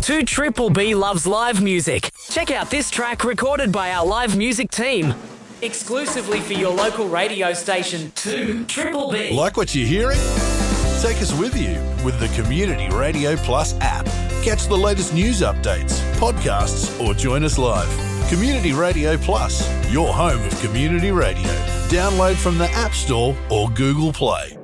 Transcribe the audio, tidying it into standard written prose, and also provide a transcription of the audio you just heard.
2 Triple B loves live music. Check out this track recorded by our live music team. Exclusively for your local radio station, 2 Triple B. Like what you're hearing? Take us with you with the Community Radio Plus app. Catch the latest news updates, podcasts, or join us live. Community Radio Plus, your home of community radio. Download from the App Store or Google Play.